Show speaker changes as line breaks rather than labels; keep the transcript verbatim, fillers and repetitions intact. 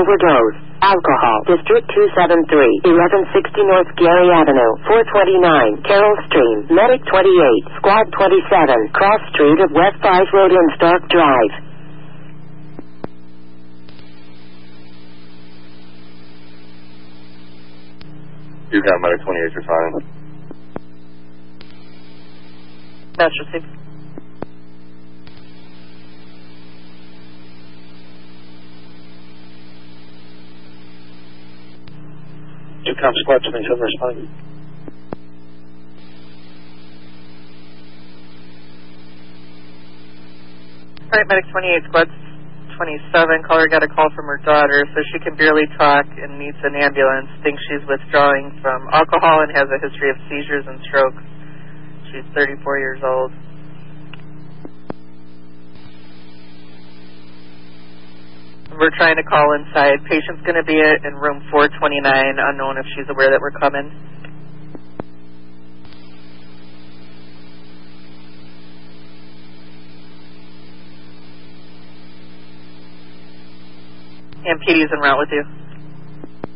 overdose. Alcohol. District two seven three, eleven sixty North Gary Avenue, four twenty-nine, Carroll Stream, Medic twenty-eight, Squad twenty-seven, Cross Street of West five Road in Stark Drive.
You got Medic twenty-eight, you're fine.
Master Steve.
Two com Squad twenty-seven responding.
All right, Medic twenty-eight, Squad twenty-seven. Caller got a call from her daughter, so she can barely talk and needs an ambulance. Thinks she's withdrawing from alcohol and has a history of seizures and strokes. She's thirty-four years old. We're trying to call inside. Patient's going to be in room four twenty-nine, unknown if she's aware that we're coming. And P D's en route with you.